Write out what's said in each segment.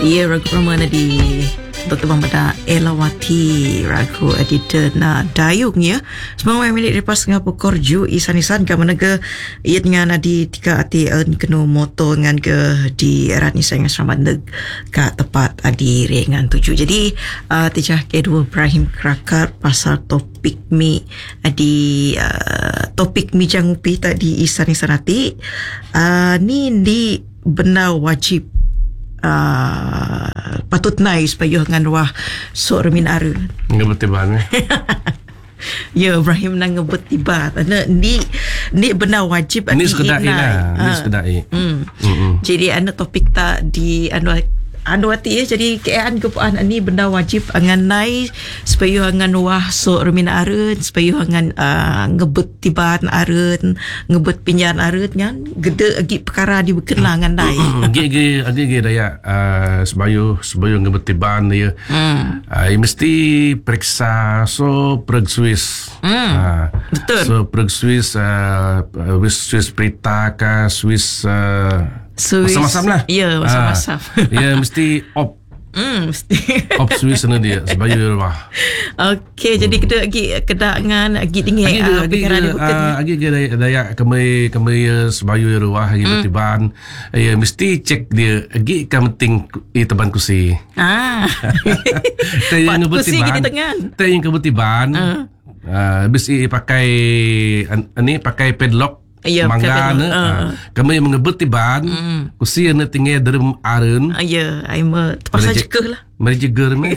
Ia ragu ramana di Dr. Bambada Elawati ragu editor na dayung ya. Semua minit lepas ngah pukor ju isanisan ka menaga ia dengan di tiga ati kenu moto dengan ke di erat ni saya ngasraman ka tepat adi rengan tuju. Jadi tijah kedua Ibrahim Krakar pasal topik mi di topik mi jangupi tadi isanisan ati ni di benar wajib patut naik supaya ngan wah sok remin ara ngebut tiban ya Ibrahim nang ngebut tiba ni benar wajib ni sekedar lah ni sekedar jadi anda topik tak di anu hati ya, jadi keadaan kepuan ni benda wajib angan naik supaya angan wah sok remin arun supaya angan ngebut tiban arun ngebut pinjan arun kan gede agi perkara di berkenangan naik agi daya supaya ngebut tiban dia mesti periksa so preg Swiss betul so preg Swiss Swiss Prita ka Swiss masam-masam lah. Ya, masam-masam. Ya, mesti op. Mesti. Op Swiss sana dia sebayu rumah. Okey, jadi kita lagi kedangan lagi tinggi lagi daya kami sebayu rumah lagi tiban. Ya, mesti cek dia lagi penting teban kursi. Tanya ngebut tiban. Tanya ngebut tiban. Mesti pakai pakai padlock. Ya, mangga kami mengebut tiban kursi na tinggal derem arun ya ai me pasal jegah lah mari jeger me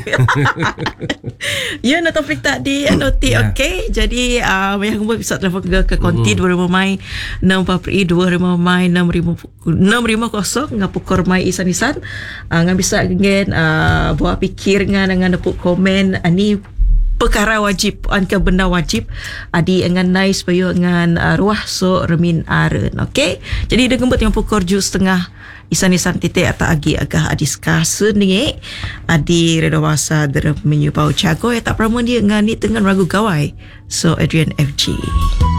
ya na topik tadi noti okey jadi yang bisa telefon ke konti 25 Mai 6 Mai 650 ngapukor mai isan-isan ngan bisa ngen buat pikir ngan nepuk komen ani perkara wajib angka benda wajib adi dengan nice supaya dengan ruah so remin aren okey jadi dia gembut yang pukul 7:30 isan-isan titik atau agi agak adiskasa ni adi redawasa der menyubau cago tak pernah dia ngani dengan ragu gawai so Adrian FG